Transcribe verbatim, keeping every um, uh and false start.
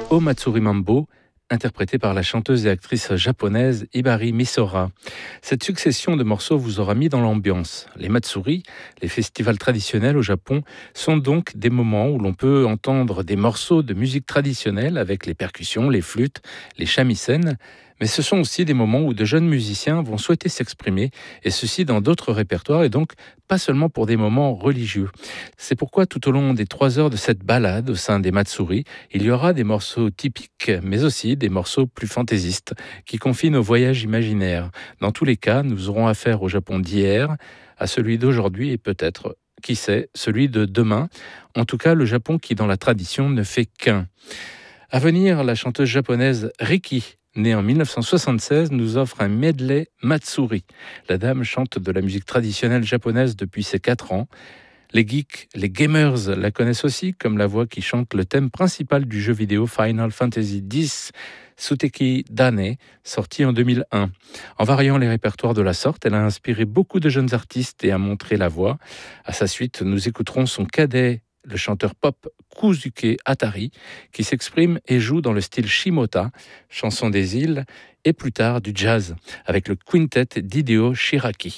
O Matsuri Mambo, interprété par la chanteuse et actrice japonaise Hibari Misora. Cette succession de morceaux vous aura mis dans l'ambiance. Les Matsuri, les festivals traditionnels au Japon, sont donc des moments où l'on peut entendre des morceaux de musique traditionnelle avec les percussions, les flûtes, les shamisen, mais ce sont aussi des moments où de jeunes musiciens vont souhaiter s'exprimer, et ceci dans d'autres répertoires, et donc pas seulement pour des moments religieux. C'est pourquoi tout au long des trois heures de cette balade au sein des Matsuri, il y aura des morceaux typiques, mais aussi des morceaux plus fantaisistes, qui confient nos voyages imaginaires. Dans tous les cas, nous aurons affaire au Japon d'hier, à celui d'aujourd'hui et peut-être, qui sait, celui de demain. En tout cas, le Japon qui, dans la tradition, ne fait qu'un. À venir, la chanteuse japonaise Riki, née en dix-neuf cent soixante-seize, nous offre un medley Matsuri. La dame chante de la musique traditionnelle japonaise depuis ses quatre ans. Les geeks, les gamers la connaissent aussi comme la voix qui chante le thème principal du jeu vidéo Final Fantasy X, Suteki Dane, sorti en deux mille un. En variant les répertoires de la sorte, elle a inspiré beaucoup de jeunes artistes et a montré la voix. À sa suite, nous écouterons son cadet, le chanteur pop Kuzuke Atari, qui s'exprime et joue dans le style Shimota, chanson des îles, et plus tard du jazz, avec le quintet d'Hideo Shiraki.